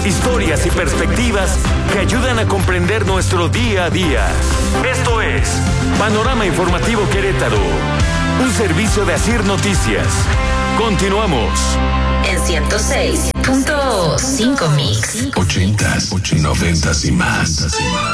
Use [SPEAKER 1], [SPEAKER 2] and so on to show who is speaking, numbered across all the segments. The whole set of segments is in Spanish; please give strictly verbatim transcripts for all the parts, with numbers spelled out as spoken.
[SPEAKER 1] historias y perspectivas que ayudan a comprender nuestro día a día. Esto es Panorama Informativo Querétaro, un servicio de Asir Noticias. Continuamos.
[SPEAKER 2] En ciento seis punto cinco Mix.
[SPEAKER 3] Ochentas, noventas y más.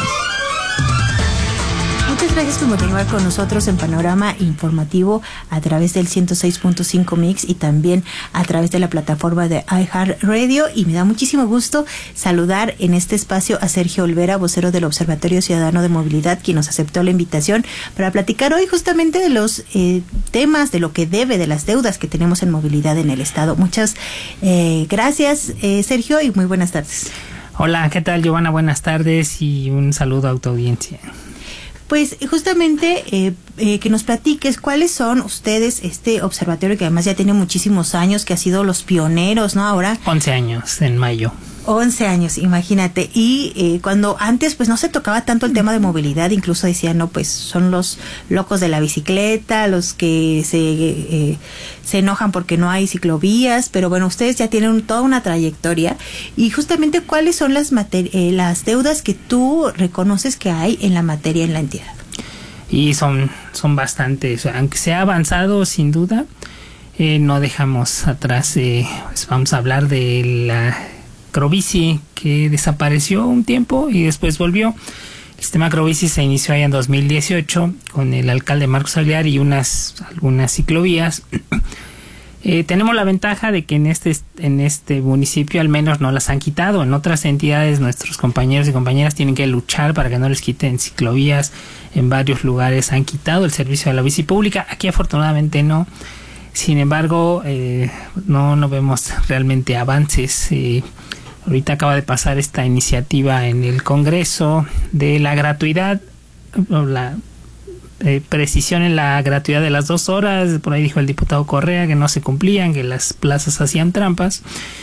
[SPEAKER 4] Muchas gracias por continuar con nosotros en Panorama Informativo a través del ciento seis punto cinco Mix y también a través de la plataforma de iHeartRadio. Y me da muchísimo gusto saludar en este espacio a Sergio Olvera, vocero del Observatorio Ciudadano de Movilidad, quien nos aceptó la invitación para platicar hoy justamente de los eh, temas, de lo que debe, de las deudas que tenemos en movilidad en el Estado. Muchas eh, gracias, eh, Sergio, y muy buenas tardes.
[SPEAKER 5] Hola, ¿qué tal, Giovanna? Buenas tardes y un saludo a tu audiencia.
[SPEAKER 4] Pues justamente eh, eh, que nos platiques cuáles son ustedes, este observatorio que además ya tiene muchísimos años, que ha sido los pioneros, ¿no? Ahora
[SPEAKER 5] once años en mayo.
[SPEAKER 4] once años, imagínate. Y eh, cuando antes pues no se tocaba tanto el tema de movilidad, incluso decían, no, pues son los locos de la bicicleta, los que se eh, se enojan porque no hay ciclovías, pero bueno, ustedes ya tienen toda una trayectoria. Y justamente, ¿cuáles son las mater- eh, las deudas que tú reconoces que hay en la materia en la entidad?
[SPEAKER 5] Y son, son bastantes, aunque se ha avanzado sin duda, eh, no dejamos atrás, eh, pues vamos a hablar de la Acrobici, que desapareció un tiempo y después volvió. El sistema Acrobici se inició allá en dos mil dieciocho con el alcalde Marcos Aguilar y unas algunas ciclovías. Eh, tenemos la ventaja de que en este en este municipio al menos no las han quitado. En otras entidades nuestros compañeros y compañeras tienen que luchar para que no les quiten ciclovías. En varios lugares han quitado el servicio de la bici pública. Aquí afortunadamente no. Sin embargo, eh, no, no vemos realmente avances. Eh, ahorita acaba de pasar esta iniciativa en el Congreso de la gratuidad, o la eh, precisión en la gratuidad de las dos horas. Por ahí dijo el diputado Correa que no se cumplían, que las plazas hacían trampas.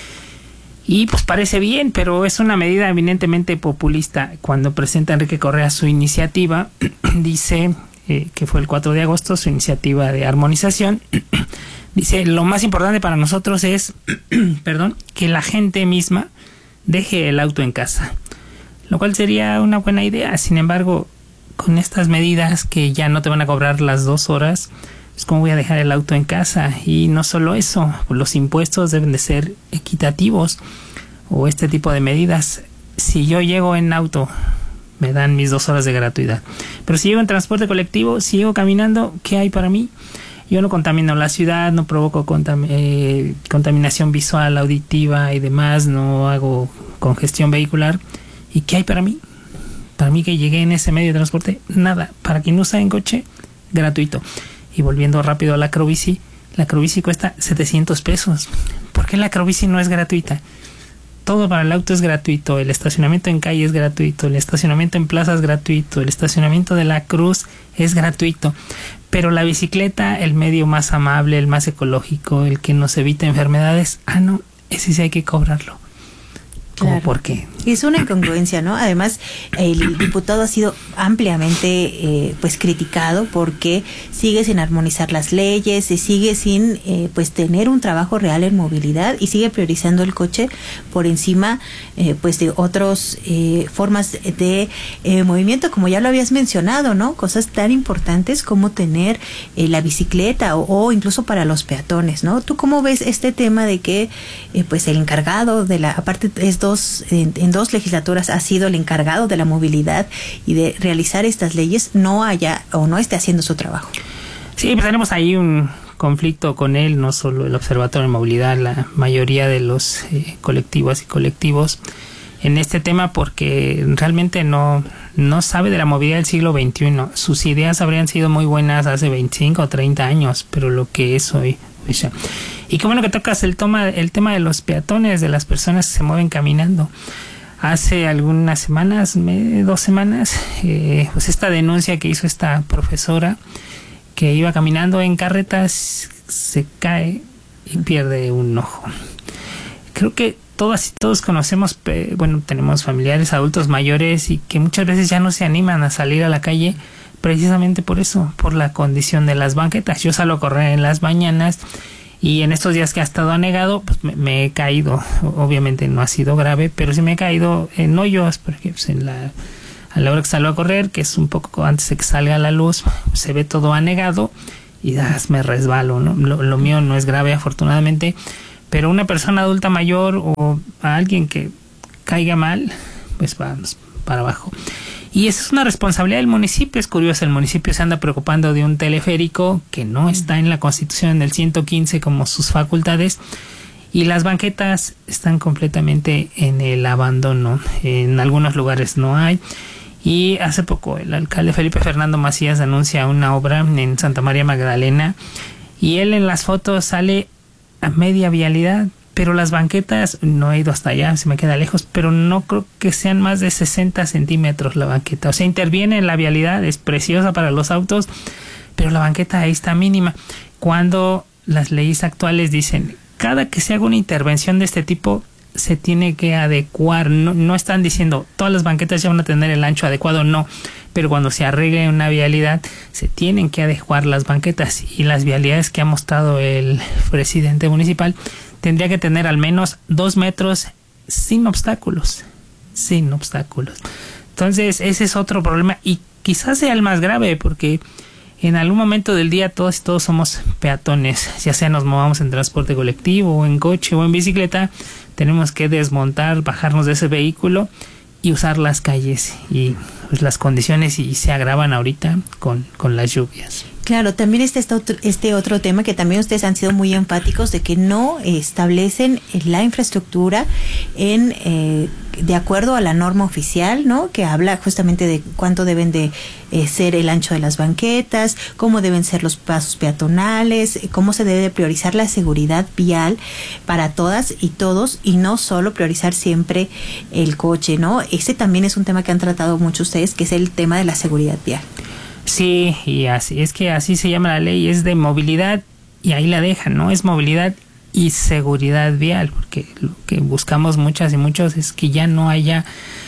[SPEAKER 5] Y pues parece bien, pero es una medida eminentemente populista. Cuando presenta Enrique Correa su iniciativa, dice... Eh, que fue el cuatro de agosto, su iniciativa de armonización, dice, lo más importante para nosotros es, perdón, que la gente misma deje el auto en casa, lo cual sería una buena idea. Sin embargo, con estas medidas que ya no te van a cobrar las dos horas, pues cómo voy a dejar el auto en casa. Y no solo eso, los impuestos deben de ser equitativos, o este tipo de medidas. Si yo llego en auto, me dan mis dos horas de gratuidad. Pero si llego en transporte colectivo, si llego caminando, ¿qué hay para mí? Yo no contamino la ciudad, no provoco contam- eh, contaminación visual, auditiva y demás, no hago congestión vehicular. ¿Y qué hay para mí? Para mí que llegué en ese medio de transporte, nada. Para quien usa en coche, gratuito. Y volviendo rápido a la Acrobici, la Acrobici cuesta setecientos pesos. ¿Por qué la Acrobici no es gratuita? Todo para el auto es gratuito, el estacionamiento en calle es gratuito, el estacionamiento en plaza es gratuito, el estacionamiento de la Cruz es gratuito, pero la bicicleta, el medio más amable, el más ecológico, el que nos evita enfermedades, ah no, ese sí hay que cobrarlo. ¿Cómo?
[SPEAKER 4] Claro.
[SPEAKER 5] ¿Por qué?
[SPEAKER 4] Es una incongruencia, ¿no? Además, el diputado ha sido ampliamente eh, pues criticado porque sigue sin armonizar las leyes, se sigue sin eh, pues tener un trabajo real en movilidad y sigue priorizando el coche por encima eh, pues de otras eh, formas de eh, movimiento, como ya lo habías mencionado, ¿no? Cosas tan importantes como tener eh, la bicicleta o, o incluso para los peatones, ¿no? ¿Tú cómo ves este tema de que eh, pues el encargado de la, aparte es dos, en, en dos legislaturas ha sido el encargado de la movilidad y de realizar estas leyes, no haya o no esté haciendo su trabajo?
[SPEAKER 5] Sí, pues tenemos ahí un conflicto con él, no solo el Observatorio de Movilidad, la mayoría de los eh, colectivos y colectivos en este tema, porque realmente no, no sabe de la movilidad del siglo veintiuno. Sus ideas habrían sido muy buenas hace veinticinco o treinta años, pero lo que es hoy... Pues ya. Y qué bueno que tocas el, toma, el tema de los peatones, de las personas que se mueven caminando. Hace algunas semanas, dos semanas, eh, pues esta denuncia que hizo esta profesora que iba caminando en carretas, se cae y pierde un ojo. Creo que todas y todos conocemos, bueno, tenemos familiares, adultos mayores y que muchas veces ya no se animan a salir a la calle precisamente por eso, por la condición de las banquetas. Yo salgo a correr en las mañanas Y en estos días que ha estado anegado, pues me, me he caído. Obviamente no ha sido grave, pero sí me he caído en hoyos, porque pues en la, a la hora que salgo a correr, que es un poco antes de que salga la luz, se ve todo anegado y das, me resbalo, ¿no? Lo, lo mío no es grave, afortunadamente, pero una persona adulta mayor o a alguien que caiga mal, pues vamos para abajo. Y esa es una responsabilidad del municipio. Es curioso, el municipio se anda preocupando de un teleférico que no está en la Constitución, en el ciento quince, como sus facultades, y las banquetas están completamente en el abandono. En algunos lugares no hay. Y hace poco el alcalde Felipe Fernando Macías anuncia una obra en Santa María Magdalena, y él en las fotos sale a media vialidad, pero las banquetas, no he ido hasta allá, se me queda lejos, pero no creo que sean más de sesenta centímetros la banqueta. O sea, interviene en la vialidad, es preciosa para los autos, pero la banqueta ahí está mínima. Cuando las leyes actuales dicen, cada que se haga una intervención de este tipo, se tiene que adecuar. No, no están diciendo, todas las banquetas ya van a tener el ancho adecuado, no. Pero cuando se arregle una vialidad, se tienen que adecuar las banquetas. Y las vialidades que ha mostrado el presidente municipal tendría que tener al menos dos metros sin obstáculos, sin obstáculos. Entonces ese es otro problema, y quizás sea el más grave, porque en algún momento del día todos y todos somos peatones, ya sea nos movamos en transporte colectivo o en coche o en bicicleta, tenemos que desmontar, bajarnos de ese vehículo y usar las calles, y pues las condiciones y se agravan ahorita con, con las lluvias.
[SPEAKER 4] Claro, también está este otro, este otro tema que también ustedes han sido muy enfáticos de que no establecen la infraestructura en eh, de acuerdo a la norma oficial, ¿no? Que habla justamente de cuánto deben de eh, ser el ancho de las banquetas, cómo deben ser los pasos peatonales, cómo se debe priorizar la seguridad vial para todas y todos, y no solo priorizar siempre el coche, ¿no? Ese también es un tema que han tratado mucho ustedes, que es el tema de la seguridad vial.
[SPEAKER 5] Sí, y así es que así se llama la ley, es de movilidad, y ahí la dejan, ¿no? Es movilidad y seguridad vial, porque lo que buscamos muchas y muchos es que ya no haya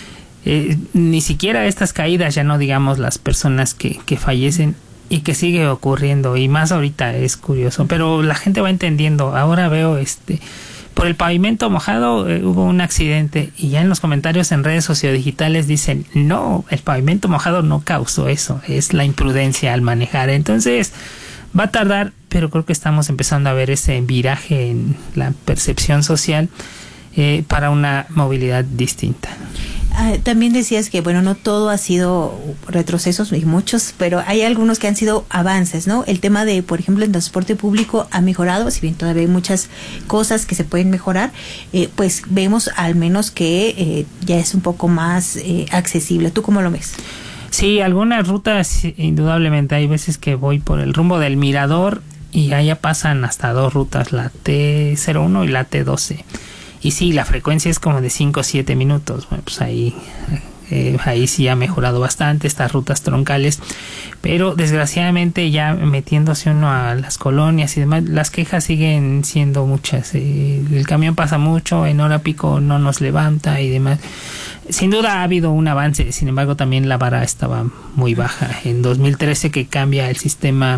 [SPEAKER 5] eh, ni siquiera estas caídas, ya no digamos las personas que, que fallecen, y que sigue ocurriendo, y más ahorita es curioso, pero la gente va entendiendo. Ahora veo este por el pavimento mojado eh, hubo un accidente, y ya en los comentarios en redes sociodigitales dicen, no, el pavimento mojado no causó eso, es la imprudencia al manejar. Entonces va a tardar, pero creo que estamos empezando a ver ese viraje en la percepción social eh, para una movilidad distinta.
[SPEAKER 4] Ah, también decías que, bueno, no todo ha sido retrocesos, y muchos, pero hay algunos que han sido avances, ¿no? El tema de, por ejemplo, el transporte público ha mejorado, si bien todavía hay muchas cosas que se pueden mejorar, eh, pues vemos al menos que eh, ya es un poco más eh, accesible. ¿Tú cómo lo ves?
[SPEAKER 5] Sí, algunas rutas, indudablemente, hay veces que voy por el rumbo del Mirador y allá pasan hasta dos rutas, la T cero uno y la T doce. Y sí, la frecuencia es como de cinco o siete minutos. Bueno, pues ahí, eh, ahí sí ha mejorado bastante estas rutas troncales. Pero desgraciadamente ya metiéndose uno a las colonias y demás, las quejas siguen siendo muchas. Eh, el camión pasa mucho, en hora pico no nos levanta y demás. Sin duda ha habido un avance, sin embargo también la vara estaba muy baja. En dos mil trece, que cambia el sistema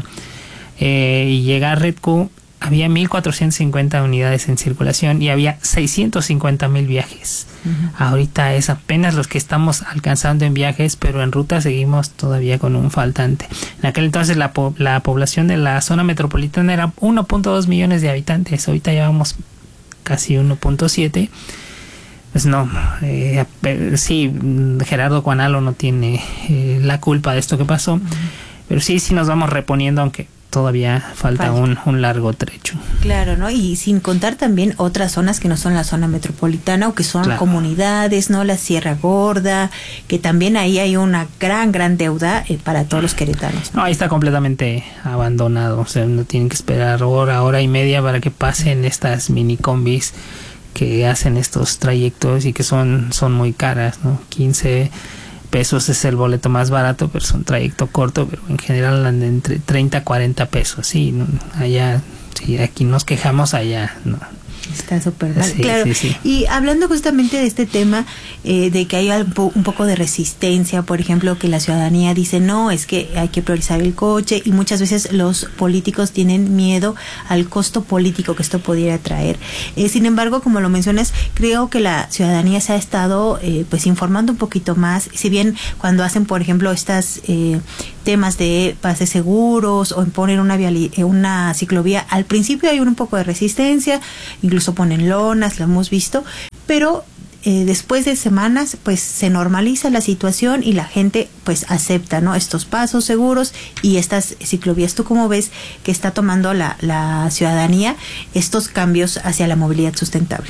[SPEAKER 5] eh, y llega a Red Q, había mil cuatrocientas cincuenta unidades en circulación y había seiscientos cincuenta mil viajes. Uh-huh. Ahorita es apenas los que estamos alcanzando en viajes, pero en ruta seguimos todavía con un faltante. En aquel entonces la, po- la población de la zona metropolitana era uno punto dos millones de habitantes. Ahorita llevamos casi uno punto siete. Pues no, eh, sí, Gerardo Cuanalo no tiene eh, la culpa de esto que pasó, uh-huh. pero sí, sí nos vamos reponiendo, aunque todavía falta, falta. Un, un largo trecho.
[SPEAKER 4] Claro, ¿no? Y sin contar también otras zonas que no son la zona metropolitana o que son claro. comunidades, ¿no? La Sierra Gorda, que también ahí hay una gran, gran deuda eh, para todos los queretanos, ¿no?
[SPEAKER 5] No, ahí está completamente abandonado, o sea, no tienen que esperar hora, hora y media para que pasen estas mini combis que hacen estos trayectos y que son, son muy caras, ¿no? quince pesos es el boleto más barato, pero es un trayecto corto, pero en general andan de entre treinta a cuarenta pesos. Sí, no, allá, sí, aquí nos quejamos, allá no.
[SPEAKER 4] Está súper mal,
[SPEAKER 5] sí,
[SPEAKER 4] claro.
[SPEAKER 5] Sí, sí.
[SPEAKER 4] Y hablando justamente de este tema, eh, de que hay un, po- un poco de resistencia, por ejemplo, que la ciudadanía dice, no, es que hay que priorizar el coche, y muchas veces los políticos tienen miedo al costo político que esto pudiera traer. Eh, sin embargo, como lo mencionas, creo que la ciudadanía se ha estado eh, pues informando un poquito más, si bien cuando hacen, por ejemplo, estas eh, temas de pases seguros o poner una, viali- una ciclovía, al principio hay un poco de resistencia, incluso ponen lonas, lo hemos visto, pero eh, después de semanas pues se normaliza la situación y la gente pues acepta, ¿no?, estos pasos seguros y estas ciclovías. ¿Tú cómo ves que está tomando la, la ciudadanía estos cambios hacia la movilidad sustentable?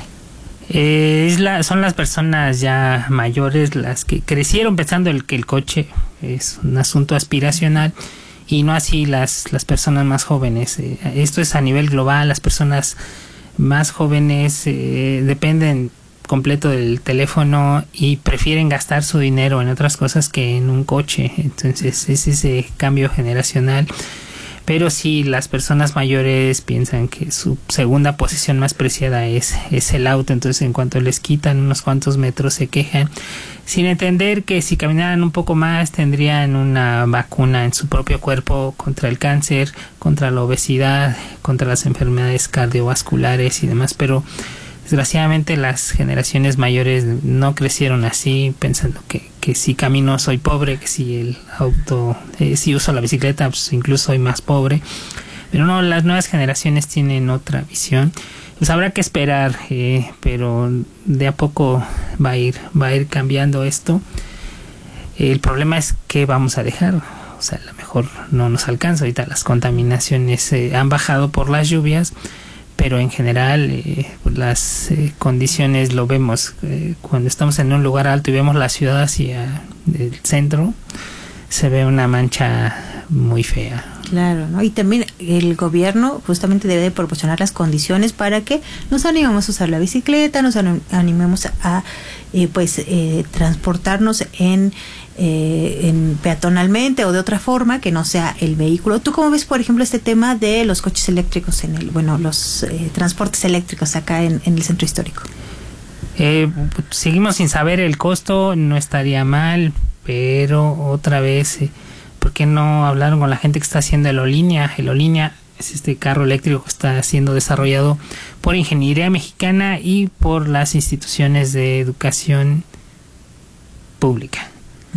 [SPEAKER 5] Eh, es la, son las personas ya mayores las que crecieron pensando el, que el coche es un asunto aspiracional y no así las, las personas más jóvenes. Eh, esto es a nivel global. Las personas más jóvenes eh, dependen completo del teléfono y prefieren gastar su dinero en otras cosas que en un coche. Entonces es ese cambio generacional. Pero si las personas mayores piensan que su segunda posesión más preciada es, es el auto, entonces en cuanto les quitan unos cuantos metros se quejan, sin entender que si caminaran un poco más tendrían una vacuna en su propio cuerpo contra el cáncer, contra la obesidad, contra las enfermedades cardiovasculares y demás. Pero desgraciadamente las generaciones mayores no crecieron así, pensando que, que si camino soy pobre, que si el auto, eh, si uso la bicicleta, pues incluso soy más pobre. Pero no, las nuevas generaciones tienen otra visión. Pues habrá que esperar, eh, pero de a poco va a ir, va a ir cambiando esto. El problema es que vamos a dejar. O sea, a lo mejor no nos alcanza. Ahorita las contaminaciones eh, han bajado por las lluvias, pero en general eh, las eh, condiciones lo vemos eh, cuando estamos en un lugar alto y vemos la ciudad hacia el centro, se ve una mancha muy fea.
[SPEAKER 4] Claro, ¿no? Y también el gobierno justamente debe de proporcionar las condiciones para que nos animemos a usar la bicicleta, nos animemos a eh, pues eh, transportarnos en Eh, en peatonalmente o de otra forma que no sea el vehículo. ¿Tú cómo ves, por ejemplo, este tema de los coches eléctricos en el, bueno, los eh, transportes eléctricos acá en, en el centro histórico?
[SPEAKER 5] Eh, seguimos sin saber el costo, no estaría mal, pero otra vez, eh, ¿por qué no hablaron con la gente que está haciendo el Olínea? El Olínea es este carro eléctrico que está siendo desarrollado por Ingeniería Mexicana y por las instituciones de educación pública.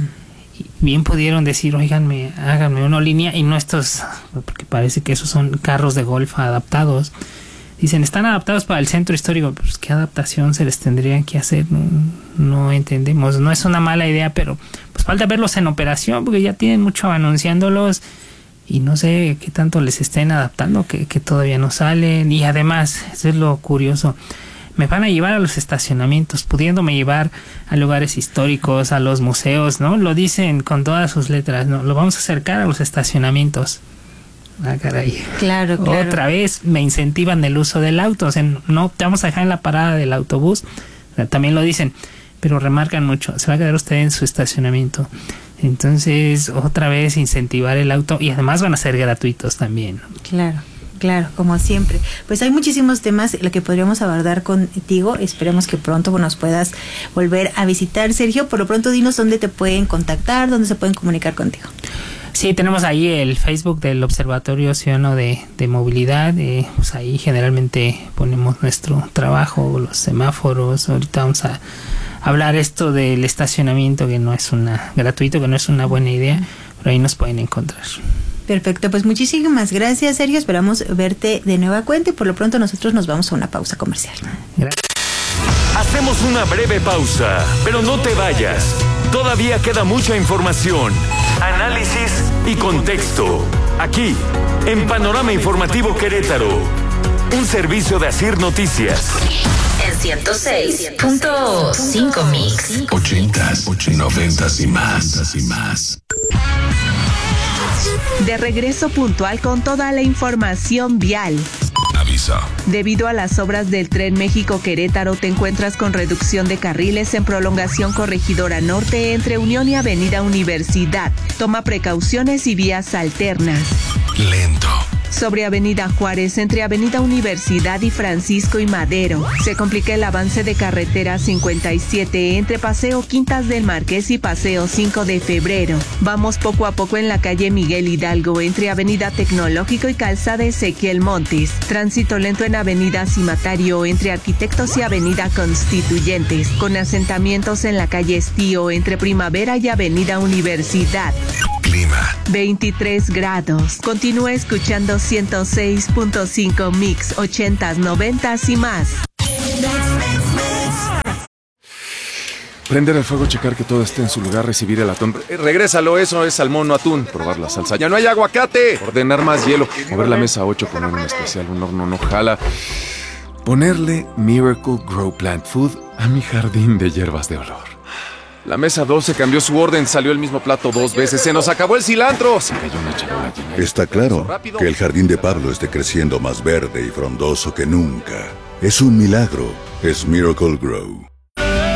[SPEAKER 5] Bien pudieron decir, oiganme, háganme una línea, y no estos, porque parece que esos son carros de golf adaptados. Dicen, están adaptados para el centro histórico. Pues qué adaptación se les tendría que hacer, no, no entendemos. No es una mala idea, pero pues falta verlos en operación, porque ya tienen mucho anunciándolos y no sé qué tanto les estén adaptando, que, que todavía no salen. Y además, eso es lo curioso, me van a llevar a los estacionamientos, pudiéndome llevar a lugares históricos, a los museos, ¿no? Lo dicen con todas sus letras, ¿no? Lo vamos a acercar a los estacionamientos. Ah, caray.
[SPEAKER 4] Claro, claro.
[SPEAKER 5] Otra vez me incentivan el uso del auto. O sea, no te vamos a dejar en la parada del autobús. O sea, también lo dicen, pero remarcan mucho. Se va a quedar usted en su estacionamiento. Entonces, otra vez incentivar el auto, y además van a ser gratuitos también.
[SPEAKER 4] Claro. Claro, como siempre. Pues hay muchísimos temas lo que podríamos abordar contigo. Esperemos que pronto nos puedas volver a visitar, Sergio. Por lo pronto, dinos dónde te pueden contactar, dónde se pueden comunicar contigo.
[SPEAKER 5] Sí, tenemos ahí el Facebook del Observatorio Ciudadano de, de Movilidad. Eh, pues ahí generalmente ponemos nuestro trabajo, los semáforos. Ahorita vamos a hablar esto del estacionamiento, que no es una gratuito, que no es una buena idea, pero ahí nos pueden encontrar.
[SPEAKER 4] Perfecto, pues muchísimas gracias, Sergio. Esperamos verte de nueva cuenta y por lo pronto nosotros nos vamos a una pausa comercial.
[SPEAKER 5] Gracias.
[SPEAKER 1] Hacemos una breve pausa, pero no te vayas. Todavía queda mucha información, análisis y contexto. Aquí, en Panorama Informativo Querétaro, un servicio de Asir Noticias.
[SPEAKER 2] En ciento seis punto cinco Mix.
[SPEAKER 3] Ochentas, noventas y más, y más.
[SPEAKER 6] De regreso puntual con toda la información vial.
[SPEAKER 3] Aviso.
[SPEAKER 6] Debido a las obras del Tren México-Querétaro, te encuentras con reducción de carriles en prolongación Corregidora Norte entre Unión y Avenida Universidad. Toma precauciones y vías alternas.
[SPEAKER 3] Lento.
[SPEAKER 6] Sobre Avenida Juárez, entre Avenida Universidad y Francisco y Madero, se complica el avance de carretera cincuenta y siete entre Paseo Quintas del Marqués y Paseo cinco de febrero. Vamos poco a poco en la calle Miguel Hidalgo, entre Avenida Tecnológico y Calzada Ezequiel Montes. Tránsito lento en Avenida Cimatario, entre Arquitectos y Avenida Constituyentes, con asentamientos en la calle Estío, entre Primavera y Avenida Universidad.
[SPEAKER 3] Clima.
[SPEAKER 6] veintitrés grados. Continúa escuchando ciento seis punto cinco Mix, ochentas, noventas y más.
[SPEAKER 7] Prender el fuego, checar que todo esté en su lugar, recibir el atún. Eh, regrésalo, eso es salmón, no atún. Probar la salsa. ¡Ya no hay aguacate! Ordenar más hielo. Mover la mesa a ocho, poner un especial, un horno no jala. Ponerle Miracle Grow Plant Food a mi jardín de hierbas de olor. La mesa doce cambió su orden, salió el mismo plato dos veces, se nos acabó el cilantro. Se cayó una charola llena.
[SPEAKER 8] Está claro que el jardín de Pablo esté creciendo más verde y frondoso que nunca. Es un milagro, es Miracle Grow.